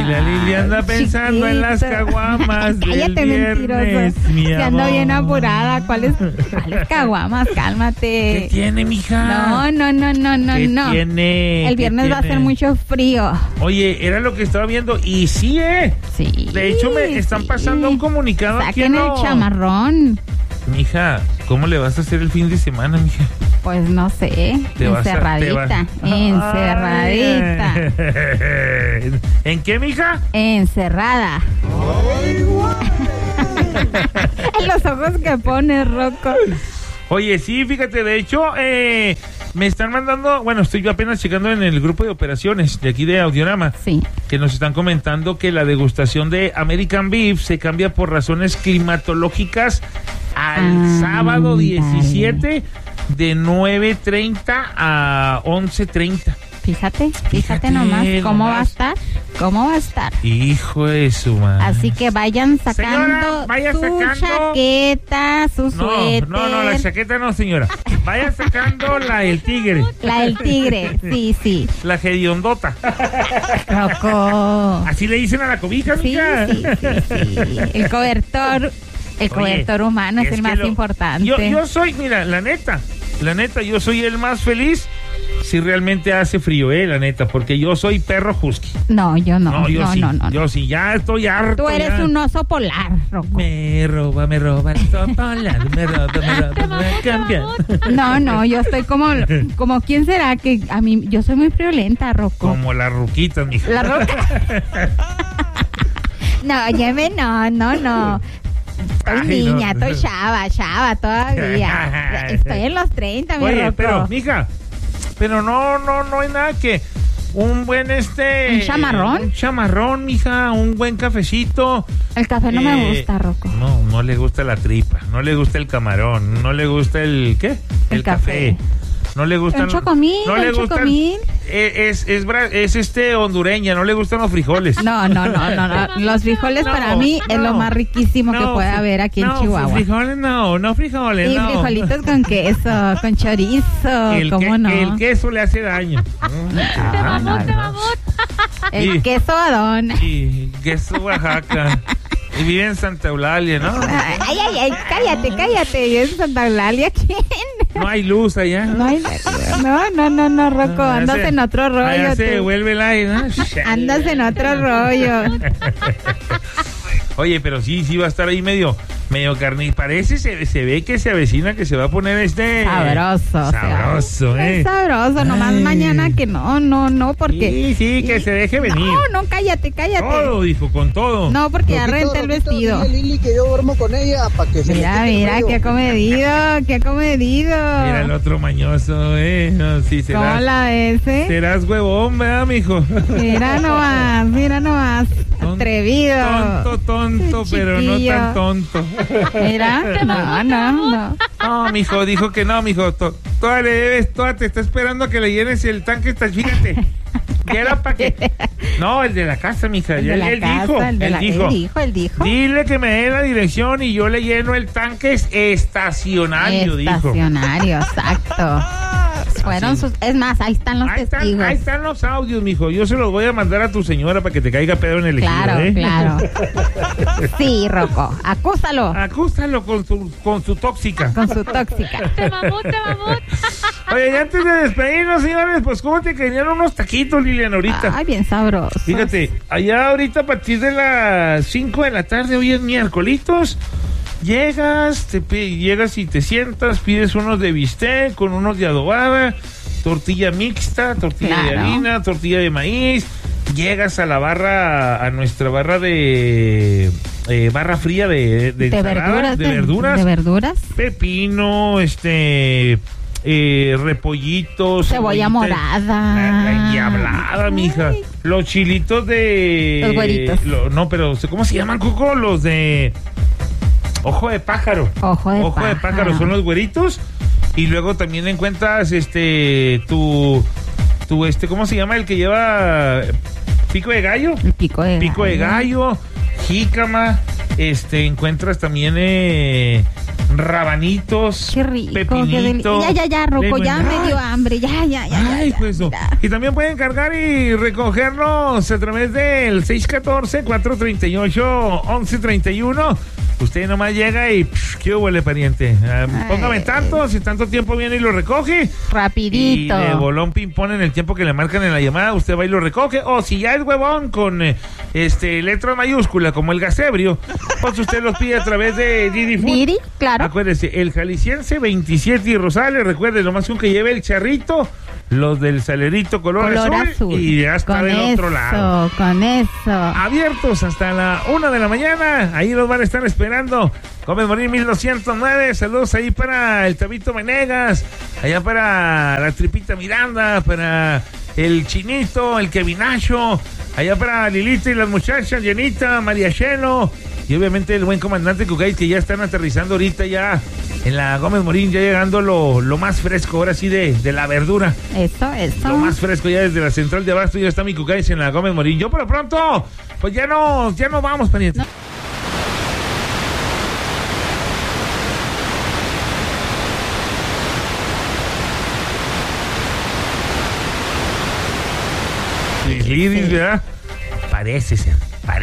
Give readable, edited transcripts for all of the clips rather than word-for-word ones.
la Lili anda pensando en las caguamas del Cállate, viernes, mentiroso. mi Se ando amor. bien apurada. ¿Cuáles caguamas? Cálmate. ¿Qué tiene, mija? No. ¿Qué tiene? El viernes ¿Qué va a tiene? ser mucho frío. Oye, era lo que estaba viendo. Y sí, Sí. De hecho, me están pasando un comunicado aquí Saquen en el chamarrón. Mija, ¿cómo le vas a hacer el fin de semana, mija? Pues no sé. Encerradita. Encerradita. Ay. ¿En qué, mija? Encerrada. En los ojos que pones, Rocco. Oye, sí, fíjate, de hecho, me están mandando, bueno, estoy yo apenas checando en el grupo de operaciones de aquí de Audiorama, Sí. que nos están comentando que la degustación de American Beef se cambia por razones climatológicas al sábado 17 de 9:30 a 11:30. Fíjate nomás cómo va a estar. Hijo de su madre. Así que vayan sacando Señora, vaya su sacando- chaqueta, su suéter. No, la chaqueta no, señora. Vaya sacando el tigre, La del tigre, sí. la hediondota. Rocco. Así le dicen a la cobija, Sí. mija. El cobertor humano es el que más importante. Yo soy, mira, la neta, yo soy el más feliz si realmente hace frío, la neta, porque yo soy perro husky. No, yo no. Yo sí, no. yo sí, ya estoy harto. Tú eres ya. un oso polar, Rocco. Me roba el oso polar, me cambia. No, yo estoy como ¿quién será? Que a mí, yo soy muy friolenta, Rocco. Como las ruquitas, mija. La roca. No, Yeme, no. Estoy Ay, niña, no. estoy chava todavía. Estoy en los 30, mi Oye, Rocco. pero, mija, pero no hay nada que un buen ¿Un chamarrón? Un chamarrón, mija, un buen cafecito. El café no me gusta, Rocco. No le gusta la tripa, no le gusta el camarón, no le gusta el ¿qué? El café. No le gustan. Un chocomil, no le un gustan. chocomil. Es hondureña, no le gustan los frijoles. No. Los frijoles para mí es lo más riquísimo que puede haber aquí en Chihuahua. Frijoles no frijoles, Y no. frijolitos con queso, con chorizo, ¿cómo no? El queso le hace daño. El queso Adón. Y queso Oaxaca. Y vive en Santa Eulalia, ¿no? Ay, cállate. ¿Y en Santa Eulalia quién? No hay luz allá. No, Rocco, andas en otro rollo. Allá se tú. vuelve el aire, ¿no? Andas en otro rollo. Oye, pero sí va a estar ahí medio carne. Parece, se ve que se avecina, que se va a poner sabroso, Es sabroso, nomás mañana que no, porque... Sí, que se deje venir. No, cállate. Todo, dijo, con todo. No, porque ya renté el vestido. Dile a Lili que yo duermo con ella para que se Mira, qué ha comedido. Mira el otro mañoso, No, sí, ¿Cómo la ves, serás huevón, ¿verdad, mijo? Mira nomás. Atrevido. Tonto, pero no tan tonto. Mira, no. No, mijo, dijo que no, mijo. Toda le debes, toda te está esperando a que le llenes el tanque, fíjate. Ya era para que... No, el de la casa, mija. Él dijo. Dile que me dé la dirección y yo le lleno el tanque estacionario, dijo. Estacionario, exacto. Fueron sus... Es más, ahí están los testigos. Ahí están los audios, mijo. Yo se los voy a mandar a tu señora para que te caiga pedo en el ejido, Claro. Sí, Rocco. Acúsalo. Acúsalo con su tóxica. Con su tóxica. Te mamut. Oye, y antes de despedirnos, señores, pues cómo te caerían unos taquitos, Lilian, ahorita. Ay, bien sabroso. Fíjate, allá ahorita a partir de las 5 de la tarde, hoy es miércolitos, llegas y te sientas, pides unos de bistec con unos de adobada, tortilla mixta, tortilla de harina, tortilla de maíz. Llegas a la barra, a nuestra barra de barra fría de verduras, pepino, repollitos, cebolla morada, la endiablada, mija, los chilitos de los güeritos, no, pero ¿cómo se llaman, Coco? Los de ojo de pájaro. Ojo de pájaro son los güeritos. Y luego también encuentras tu ¿cómo se llama el que lleva pico de gallo? El pico de gallo, jícama, encuentras también rabanitos, Qué rico, pepinito. Ya, Rocco, ya me dio hambre, ya. Ay, pues no. Y también pueden cargar y recogerlos a través del 614-438-1131. Usted nomás llega y ¿qué huele, pariente? Póngame tanto, si tanto tiempo viene y lo recoge. Rapidito. Y de bolón ping-pong en el tiempo que le marcan en la llamada, usted va y lo recoge. O si ya es huevón con letra mayúscula como el gasebrio, pues usted los pide a través de Didi Food. Didi, claro. Acuérdese, el Jalisciense 27 y Rosales, recuerde, nomás que lleve el charrito, los del salerito color azul y ya está del otro lado. Con eso. Abiertos hasta la 1 de la mañana, ahí los van a estar esperando. Gómez Morín 1209, saludos ahí para el Tabito Venegas, allá para la Tripita Miranda, para el Chinito, el Kevinacho, allá para Lilita y las muchachas, Llenita, María Chelo, y obviamente el buen comandante Cucay, que ya están aterrizando ahorita ya en la Gómez Morín, ya llegando lo más fresco, ahora sí de la verdura. Eso. Lo más fresco ya desde la central de abasto, ya está mi Cucay en la Gómez Morín. Yo por lo pronto, pues ya no vamos, pariente. No. Lidis, ¿verdad? Parece ser,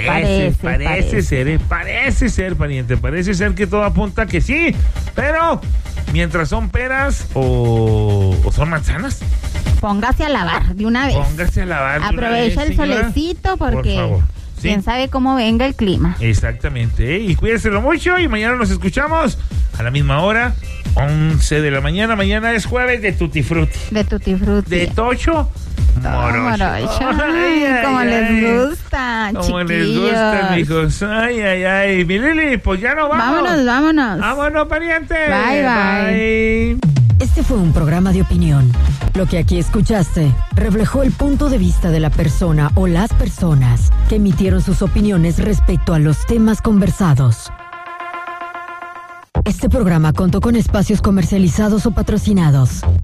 pariente, parece ser que todo apunta a que sí, pero mientras son peras o son manzanas, póngase a lavar de una vez. Aprovecha el solecito porque por quién sabe cómo venga el clima. Exactamente, y cuídenselo mucho y mañana nos escuchamos a la misma hora, 11 de la mañana. Mañana es jueves de Tutti Frutti. De Tocho Morocho. Como les gusta, como les gusta, mijos. Ay. Mi Lili, pues ya no vamos. Vámonos. Vámonos, pariente. Bye. Este fue un programa de opinión. Lo que aquí escuchaste reflejó el punto de vista de la persona o las personas que emitieron sus opiniones respecto a los temas conversados. Este programa contó con espacios comercializados o patrocinados.